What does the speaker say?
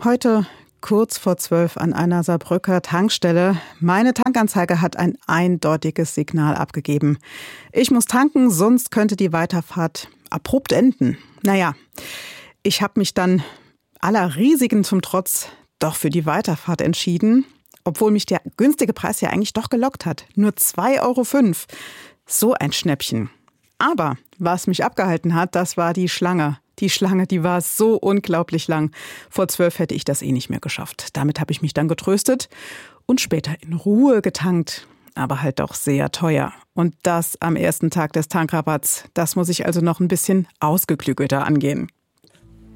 Heute kurz vor 12 an einer Saarbrücker Tankstelle. Meine Tankanzeige hat ein eindeutiges Signal abgegeben. Ich muss tanken, sonst könnte die Weiterfahrt abrupt enden. Naja, ich habe mich dann aller Risiken zum Trotz doch für die Weiterfahrt entschieden, obwohl mich der günstige Preis ja eigentlich doch gelockt hat. Nur 2,05 €. So ein Schnäppchen. Aber was mich abgehalten hat, das war die Schlange. Die Schlange, die war so unglaublich lang. Vor 12 hätte ich das nicht mehr geschafft. Damit habe ich mich dann getröstet und später in Ruhe getankt. Aber halt doch sehr teuer. Und das am ersten Tag des Tankrabatts. Das muss ich also noch ein bisschen ausgeklügelter angehen.